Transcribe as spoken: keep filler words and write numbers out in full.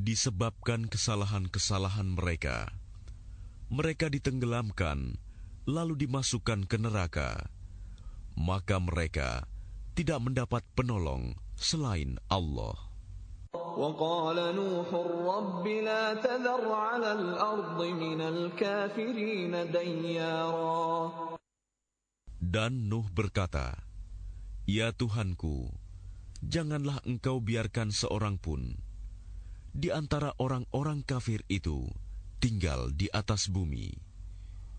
disebabkan kesalahan-kesalahan mereka. Mereka ditenggelamkan, lalu dimasukkan ke neraka. Maka mereka tidak mendapat penolong selain Allah. وقال نوح رب لا تذر على الأرض من الكافرين ديارا. Dan Nuh berkata, Ya Tuhanku, janganlah engkau biarkan seorang pun di antara orang-orang kafir itu tinggal di atas bumi.